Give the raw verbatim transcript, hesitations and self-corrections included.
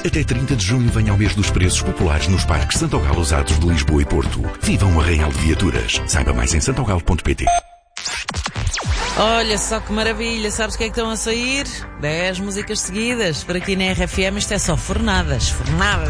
Até trinta de junho venha ao mês dos preços populares nos parques Santogalo Usados de Lisboa e Porto. Viva um arraial de viaturas. Saiba mais em santogalo ponto pt. Olha só que maravilha, sabes o que é que estão a sair? dez músicas seguidas, por aqui na R F M, isto é só fornadas, fornadas.